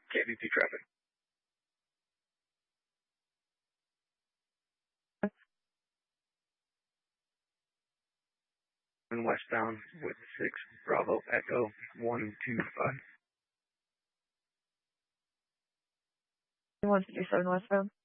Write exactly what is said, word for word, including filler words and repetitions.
K B P traffic. And westbound with six Bravo Echo one two five. one fifty-seven westbound.